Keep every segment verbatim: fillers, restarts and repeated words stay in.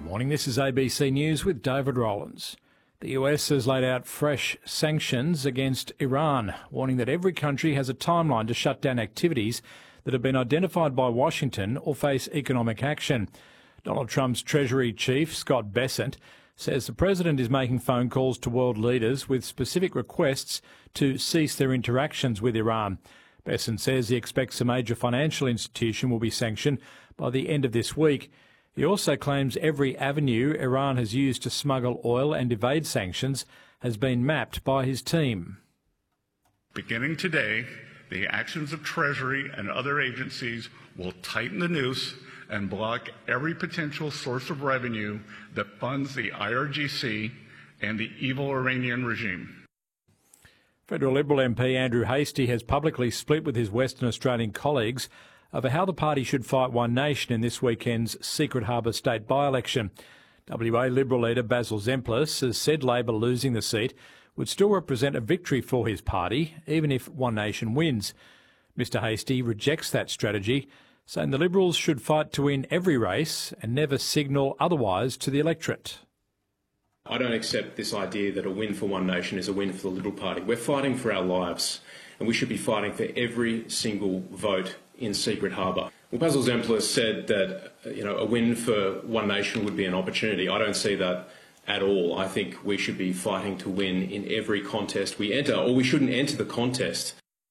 Morning, this is A B C News with David Rowlands. The U S has laid out fresh sanctions against Iran, warning that every country has a timeline to shut down activities that have been identified by Washington or face economic action. Donald Trump's Treasury Chief, Scott Bessent, says the president is making phone calls to world leaders with specific requests to cease their interactions with Iran. Bessent says he expects a major financial institution will be sanctioned by the end of this week. He also claims every avenue Iran has used to smuggle oil and evade sanctions has been mapped by his team. Beginning today, the actions of Treasury and other agencies will tighten the noose and block every potential source of revenue that funds the I R G C and the evil Iranian regime. Federal Liberal M P Andrew Hastie has publicly split with his Western Australian colleagues over how the party should fight One Nation in this weekend's Secret Harbour state by-election. W A Liberal leader Basil Zempilas has said Labor losing the seat would still represent a victory for his party, even if One Nation wins. Mister Hastie rejects that strategy, saying the Liberals should fight to win every race and never signal otherwise to the electorate. I don't accept this idea that a win for One Nation is a win for the Liberal Party. We're fighting for our lives, and we should be fighting for every single vote in Secret Harbour. Well, Basil Zempilas said that you know a win for One Nation would be an opportunity. I don't see that at all. I think we should be fighting to win in every contest we enter, or we shouldn't enter the contest.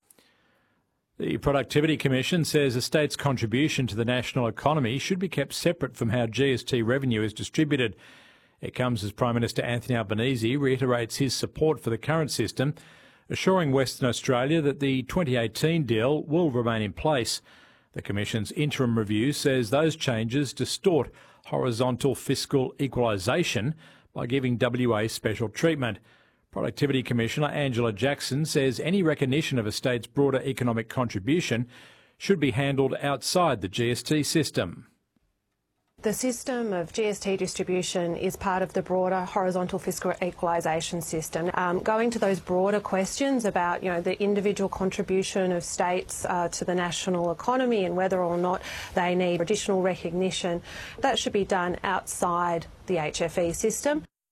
The Productivity Commission says a state's contribution to the national economy should be kept separate from how G S T revenue is distributed. It comes as Prime Minister Anthony Albanese reiterates his support for the current system, assuring Western Australia that the twenty eighteen deal will remain in place. The Commission's interim review says those changes distort horizontal fiscal equalisation by giving W A special treatment. Productivity Commissioner Angela Jackson says any recognition of a state's broader economic contribution should be handled outside the G S T system. The system of G S T distribution is part of the broader horizontal fiscal equalisation system. Um, going to those broader questions about, you know, the individual contribution of states uh, to the national economy and whether or not they need additional recognition, that should be done outside the H F E system.